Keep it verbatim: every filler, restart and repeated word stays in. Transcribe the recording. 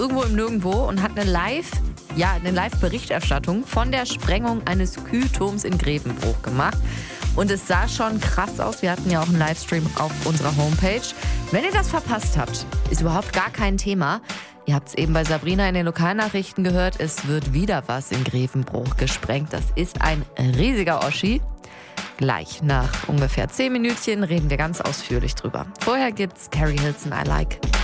irgendwo im Nirgendwo und hat eine Live, ja, eine Live-Berichterstattung von der Sprengung eines Kühlturms in Grevenbruch gemacht. Und es sah schon krass aus. Wir hatten ja auch einen Livestream auf unserer Homepage. Wenn ihr das verpasst habt, ist überhaupt gar kein Thema. Ihr habt es eben bei Sabrina in den Lokalnachrichten gehört. Es wird wieder was in Grevenbruch gesprengt. Das ist ein riesiger Oschi. Gleich nach ungefähr zehn Minütchen reden wir ganz ausführlich drüber. Vorher gibt's Carrie Hilson, I Like.